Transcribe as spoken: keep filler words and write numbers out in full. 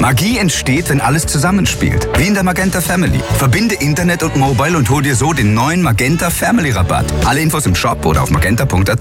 Magie entsteht, wenn alles zusammenspielt. Wie in der Magenta Family. Verbinde Internet und Mobile und hol dir so den neuen Magenta Family Rabatt. Alle Infos im Shop oder auf magenta punkt at.